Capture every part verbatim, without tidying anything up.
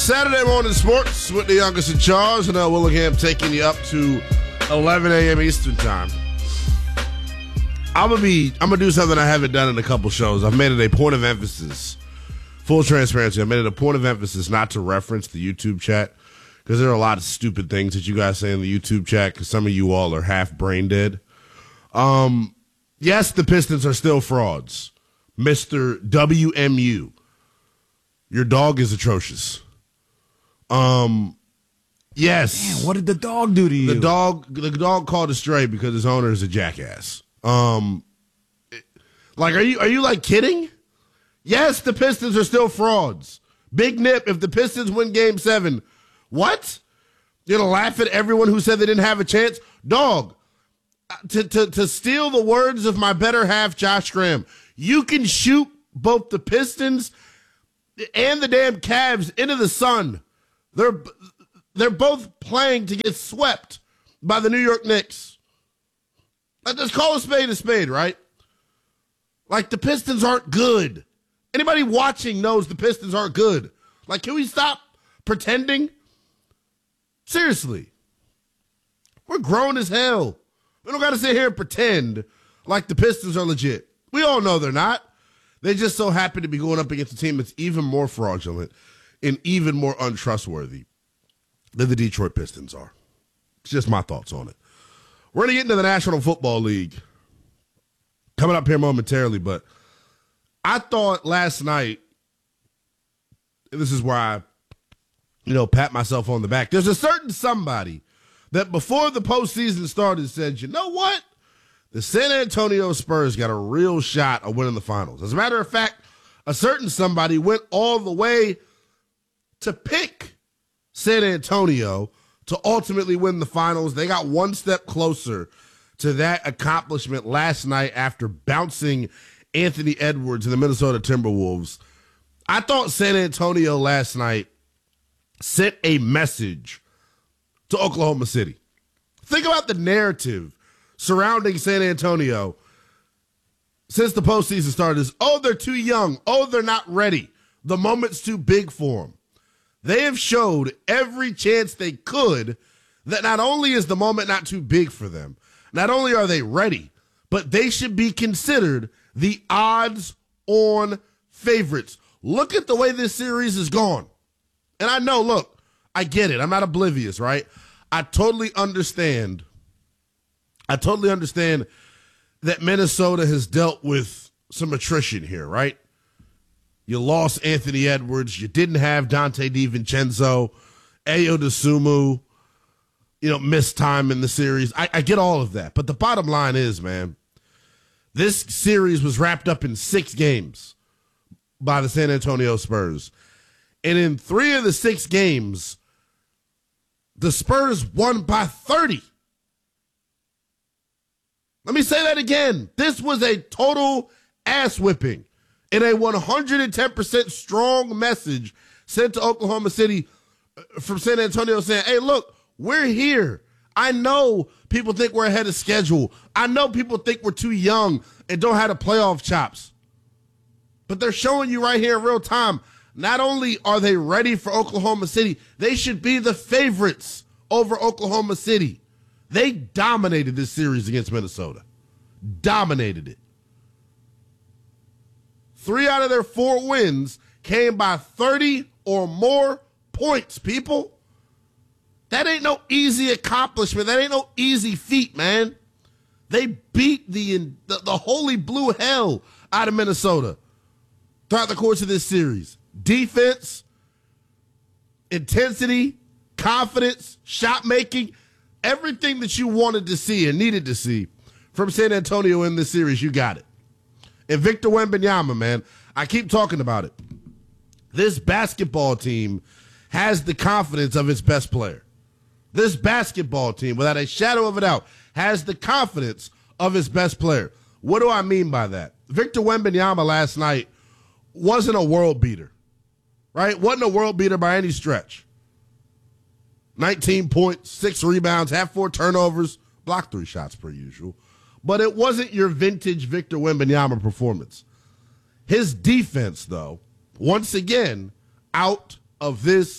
Saturday morning sports with the youngest in charge, and L. Willingham taking you up to eleven a.m. Eastern time. I'm gonna be. I'm gonna do something I haven't done in a couple shows. I've made it a point of emphasis. Full transparency. I made it a point of emphasis not to reference the YouTube chat because there are a lot of stupid things that you guys say in the YouTube chat. Because some of you all are half brain dead. Um, yes, the Pistons are still frauds, Mister W M U. Your dog is atrocious. Um, yes. Man, what did the dog do to you? The dog, the dog called a stray because his owner is a jackass. Um, like, are you, are you like kidding? Yes, the Pistons are still frauds. Big Nip, if the Pistons win game seven, what? You're going to laugh at everyone who said they didn't have a chance? Dog, to, to, to steal the words of my better half, Josh Graham, you can shoot both the Pistons and the damn Cavs into the sun. They're they're both playing to get swept by the New York Knicks. Let's call a spade a spade, right? Like, the Pistons aren't good. Anybody watching knows the Pistons aren't good. Like, can we stop pretending? Seriously. We're grown as hell. We don't got to sit here and pretend like the Pistons are legit. We all know they're not. They just so happen to be going up against a team that's even more fraudulent and even more untrustworthy than the Detroit Pistons are. It's just my thoughts on it. We're going to get into the National Football League coming up here momentarily, but I thought last night, and this is where I, you know, pat myself on the back. There's a certain somebody that before the postseason started said, you know what? The San Antonio Spurs got a real shot of winning the finals. As a matter of fact, a certain somebody went all the way to pick San Antonio to ultimately win the finals. They got one step closer to that accomplishment last night after bouncing Anthony Edwards and the Minnesota Timberwolves. I thought San Antonio last night sent a message to Oklahoma City. Think about the narrative surrounding San Antonio since the postseason started is, oh, they're too young. Oh, they're not ready. The moment's too big for them. They have showed every chance they could that not only is the moment not too big for them, not only are they ready, but they should be considered the odds-on favorites. Look at the way this series is gone. And I know, look, I get it. I'm not oblivious, right? I totally understand. I totally understand that Minnesota has dealt with some attrition here, right? You lost Anthony Edwards. You didn't have Dante DiVincenzo. Ayo Dosunmu, you know, missed time in the series. I, I get all of that. But the bottom line is, man, this series was wrapped up in six games by the San Antonio Spurs. And in three of the six games, the Spurs won by thirty. Let me say that again. This was a total ass whipping and a one hundred ten percent strong message sent to Oklahoma City from San Antonio saying, hey, look, we're here. I know people think we're ahead of schedule. I know people think we're too young and don't have the playoff chops. But they're showing you right here in real time, not only are they ready for Oklahoma City, they should be the favorites over Oklahoma City. They dominated this series against Minnesota. Dominated it. Three out of their four wins came by thirty or more points, people. That ain't no easy accomplishment. That ain't no easy feat, man. They beat the, the, the holy blue hell out of Minnesota throughout the course of this series. Defense, intensity, confidence, shot making, everything that you wanted to see and needed to see from San Antonio in this series, you got it. And Victor Wembanyama, man, I keep talking about it. This basketball team has the confidence of its best player. This basketball team, without a shadow of a doubt, has the confidence of its best player. What do I mean by that? Victor Wembanyama last night wasn't a world beater, right? Wasn't a world beater by any stretch. nineteen points, six rebounds, had four turnovers, blocked three shots per usual. But it wasn't your vintage Victor Wembanyama performance. His defense, though, once again, out of this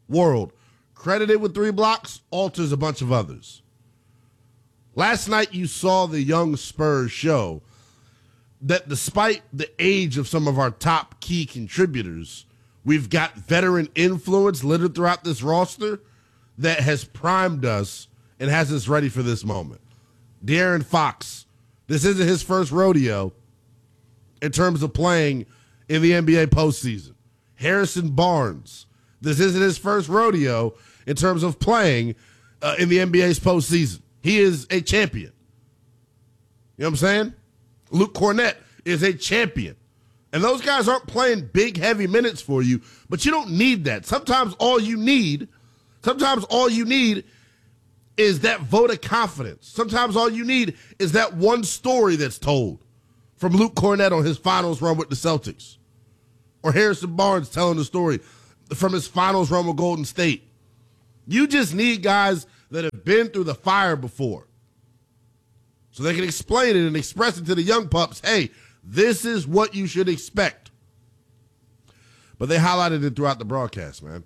world, credited with three blocks, alters a bunch of others. Last night you saw the young Spurs show that despite the age of some of our top key contributors, we've got veteran influence littered throughout this roster that has primed us and has us ready for this moment. De'Aaron Fox, this isn't his first rodeo in terms of playing in the N B A postseason. Harrison Barnes, this isn't his first rodeo in terms of playing uh, in the N B A's postseason. He is a champion. You know what I'm saying? Luke Cornett is a champion. And those guys aren't playing big, heavy minutes for you, but you don't need that. Sometimes all you need, sometimes all you need is that vote of confidence. Sometimes all you need is that one story that's told from Luke Cornett on his finals run with the Celtics. Or Harrison Barnes telling the story from his finals run with Golden State. You just need guys that have been through the fire before, so they can explain it and express it to the young pups. Hey, this is what you should expect. But they highlighted it throughout the broadcast, man.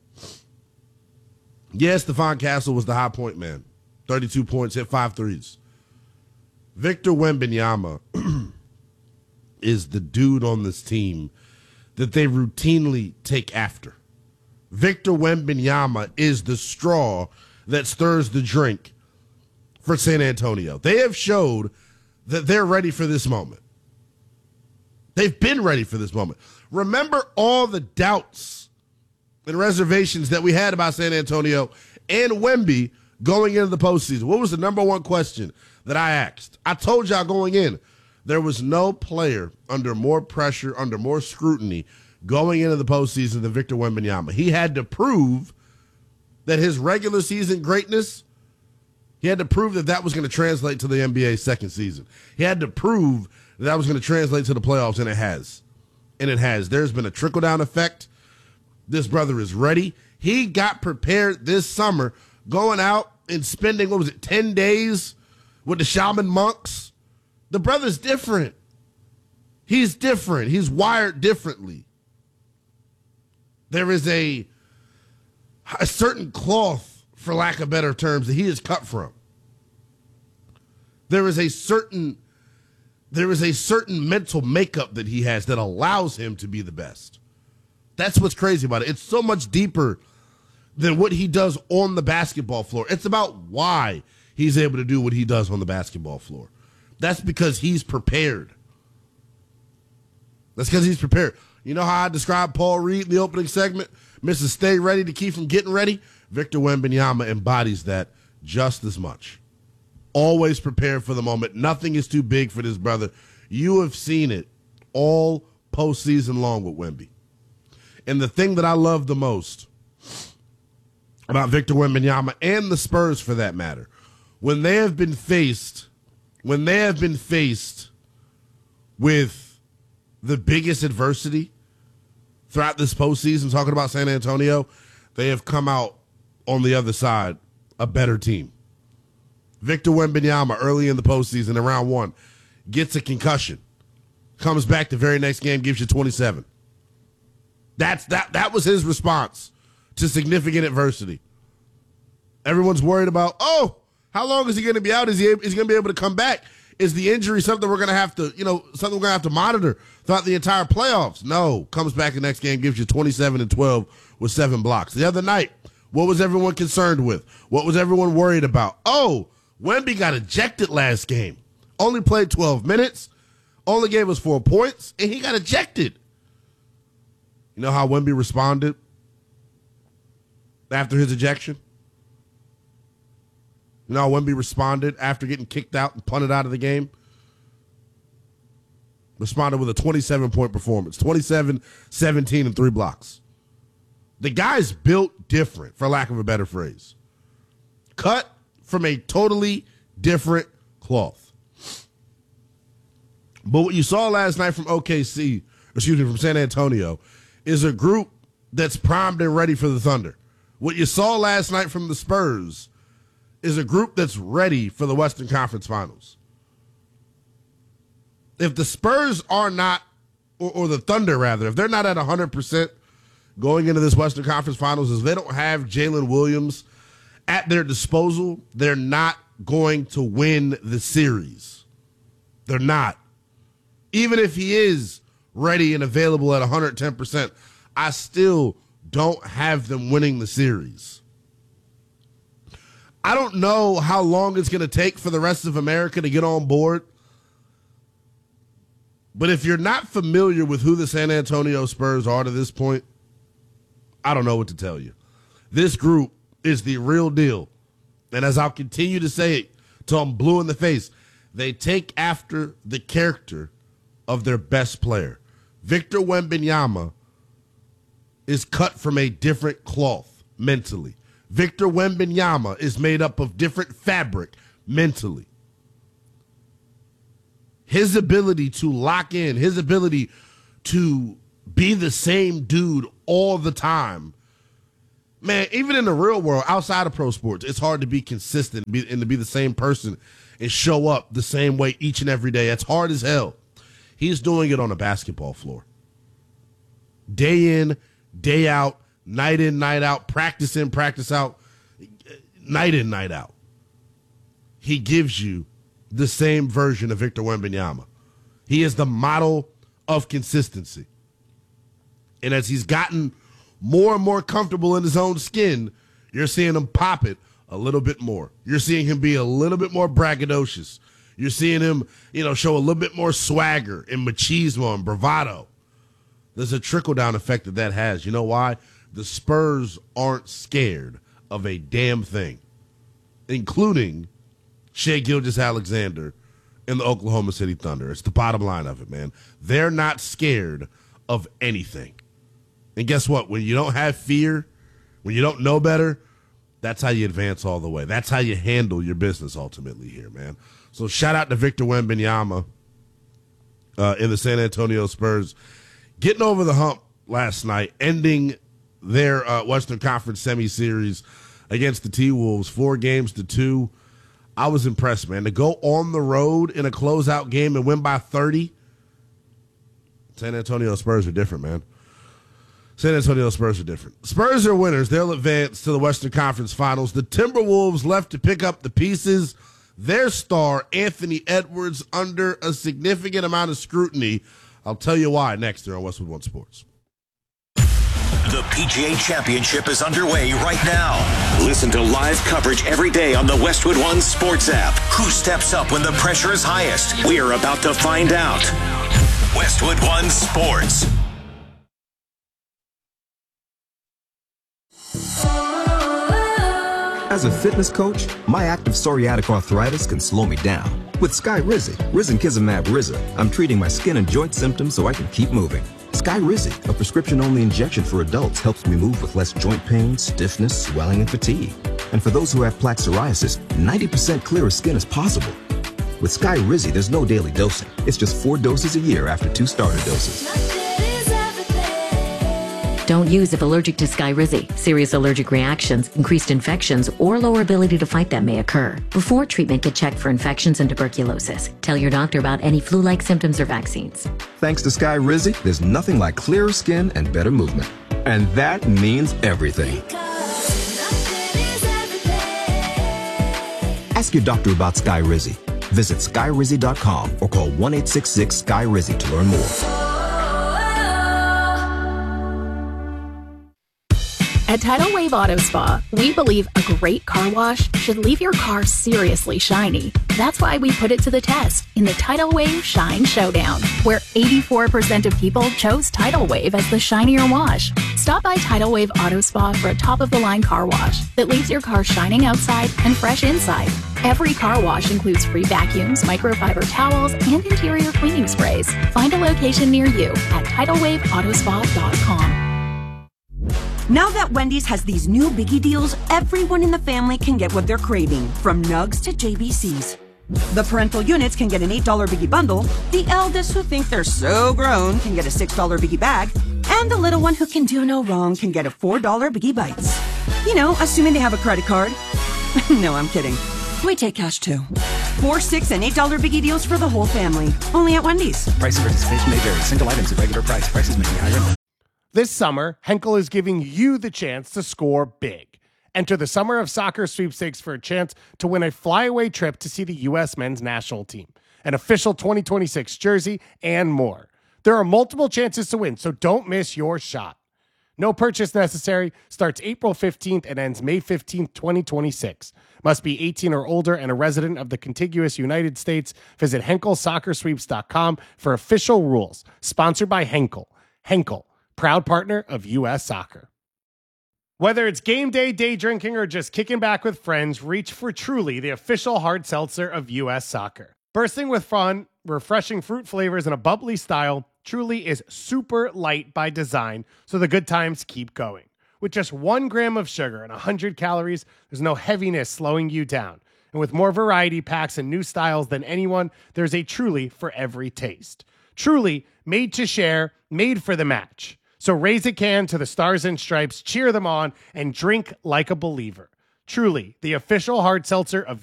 Yes, Stephon Castle was the high point man. thirty-two points, hit five threes. Victor Wembanyama is the dude on this team that they routinely take after. Victor Wembanyama is the straw that stirs the drink for San Antonio. They have showed that they're ready for this moment. They've been ready for this moment. Remember all the doubts and reservations that we had about San Antonio and Wemby going into the postseason. What was the number one question that I asked? I told y'all going in, there was no player under more pressure, under more scrutiny going into the postseason than Victor Wembanyama. He had to prove that his regular season greatness, he had to prove that that was going to translate to the N B A's second season. He had to prove that that was going to translate to the playoffs, and it has. And it has. There's been a trickle-down effect. This brother is ready. He got prepared this summer, going out and spending, what was it, ten days with the shaman monks. The brother's different. He's different. He's wired differently. There is a, a certain cloth, for lack of better terms, that he is cut from. There is a certain, there is a certain mental makeup that he has that allows him to be the best. That's what's crazy about it. It's so much deeper than what he does on the basketball floor. It's about why he's able to do what he does on the basketball floor. That's because he's prepared. That's because he's prepared. You know how I described Paul Reed in the opening segment? Mister Stay Ready to keep from getting ready? Victor Wembanyama embodies that just as much. Always prepared for the moment. Nothing is too big for this brother. You have seen it all postseason long with Wemby. And the thing that I love the most about Victor Wembanyama and the Spurs for that matter, when they have been faced, when they have been faced with the biggest adversity throughout this postseason, talking about San Antonio, they have come out on the other side a better team. Victor Wembanyama early in the postseason in round one gets a concussion, comes back the very next game, gives you twenty-seven. That's that. That was his response to significant adversity. Everyone's worried about, oh, how long is he going to be out? Is he, is he going to be able to come back? Is the injury something we're going to have to, you know, something we're going to have to monitor throughout the entire playoffs? No. Comes back the next game, gives you twenty-seven and twelve with seven blocks. The other night, what was everyone concerned with? What was everyone worried about? Oh, Wemby got ejected last game. Only played twelve minutes, only gave us four points, and he got ejected. You know how Wemby responded after his ejection? You know how Wemby responded after getting kicked out and punted out of the game? Responded with a twenty-seven point performance. twenty-seven, seventeen, and three blocks. The guy's built different, for lack of a better phrase. Cut from a totally different cloth. But what you saw last night from O K C, excuse me, from San Antonio, is a group that's primed and ready for the Thunder. What you saw last night from the Spurs is a group that's ready for the Western Conference Finals. If the Spurs are not, or, or the Thunder rather, if they're not at one hundred percent going into this Western Conference Finals is they don't have Jalen Williams at their disposal. They're not going to win the series. They're not. Even if he is ready and available at one hundred ten percent, I still don't have them winning the series. I don't know how long it's going to take for the rest of America to get on board. But if you're not familiar with who the San Antonio Spurs are to this point, I don't know what to tell you. This group is the real deal. And as I'll continue to say it till I'm blue in the face, they take after the character of their best player. Victor Wembanyama is cut from a different cloth mentally. Victor Wembanyama is made up of different fabric mentally. His ability to lock in, his ability to be the same dude all the time. Man, even in the real world, outside of pro sports, it's hard to be consistent and to be the same person and show up the same way each and every day. It's hard as hell. He's doing it on a basketball floor. Day in, day out, night in, night out, practice in, practice out, night in, night out. He gives you the same version of Victor Wembanyama. He is the model of consistency. And as he's gotten more and more comfortable in his own skin, you're seeing him pop it a little bit more. You're seeing him be a little bit more braggadocious. You're seeing him, you know, show a little bit more swagger and machismo and bravado. There's a trickle-down effect that that has. You know why? The Spurs aren't scared of a damn thing, including Shai Gilgeous-Alexander and the Oklahoma City Thunder. It's the bottom line of it, man. They're not scared of anything. And guess what? When you don't have fear, when you don't know better, that's how you advance all the way. That's how you handle your business ultimately here, man. So shout out to Victor Wembanyama uh, in the San Antonio Spurs, getting over the hump last night, ending their uh, Western Conference semi-series against the T-Wolves, four games to two. I was impressed, man. To go on the road in a closeout game and win by thirty, San Antonio Spurs are different, man. San Antonio Spurs are different. Spurs are winners. They'll advance to the Western Conference Finals. The Timberwolves left to pick up the pieces. Their star, Anthony Edwards, under a significant amount of scrutiny. I'll tell you why next here on Westwood One Sports. The P G A Championship is underway right now. Listen to live coverage every day on the Westwood One Sports app. Who steps up when the pressure is highest? We're about to find out. Westwood One Sports. As a fitness coach, my active psoriatic arthritis can slow me down. With Skyrizi, Risankizumab Riza, I'm treating my skin and joint symptoms so I can keep moving. Skyrizi, a prescription-only injection for adults, helps me move with less joint pain, stiffness, swelling, and fatigue. And for those who have plaque psoriasis, ninety percent clearer skin is possible. With Skyrizi, there's no daily dosing. It's just four doses a year after two starter doses. Don't use if allergic to Skyrizi. Serious allergic reactions, increased infections, or lower ability to fight them may occur. Before treatment, get checked for infections and tuberculosis. Tell your doctor about any flu-like symptoms or vaccines. Thanks to Skyrizi, there's nothing like clearer skin and better movement. And that means everything. Ask your doctor about Skyrizi. Visit Skyrizi dot com or call one eight six six Skyrizi to learn more. At Tidal Wave Auto Spa, we believe a great car wash should leave your car seriously shiny. That's why we put it to the test in the Tidal Wave Shine Showdown, where eighty-four percent of people chose Tidal Wave as the shinier wash. Stop by Tidal Wave Auto Spa for a top-of-the-line car wash that leaves your car shining outside and fresh inside. Every car wash includes free vacuums, microfiber towels, and interior cleaning sprays. Find a location near you at tidal wave auto spa dot com. Now that Wendy's has these new biggie deals, everyone in the family can get what they're craving, from nugs to J B Cs. The parental units can get an eight dollar biggie bundle, the eldest who think they're so grown can get a six dollar biggie bag, and the little one who can do no wrong can get a four dollar biggie bites. You know, assuming they have a credit card. No, I'm kidding. We take cash too. Four, six, and eight dollar biggie deals for the whole family. Only at Wendy's. Price of participation may vary. Single items at regular price. Prices may be higher. This summer, Henkel is giving you the chance to score big. Enter the Summer of Soccer sweepstakes for a chance to win a flyaway trip to see the U S men's national team, an official twenty twenty-six jersey, and more. There are multiple chances to win, so don't miss your shot. No purchase necessary. Starts April fifteenth and ends May fifteenth, twenty twenty-six. Must be eighteen or older and a resident of the contiguous United States. Visit Henkel Soccer Sweeps dot com for official rules. Sponsored by Henkel. Henkel, proud partner of U S Soccer. Whether it's game day, day drinking, or just kicking back with friends, reach for Truly, the official hard seltzer of U S Soccer. Bursting with fun, refreshing fruit flavors, and a bubbly style, Truly is super light by design, so the good times keep going. With just one gram of sugar and one hundred calories, there's no heaviness slowing you down. And with more variety packs and new styles than anyone, there's a Truly for every taste. Truly, made to share, made for the match. So raise a can to the Stars and Stripes, cheer them on, and drink like a believer. Truly, the official hard seltzer of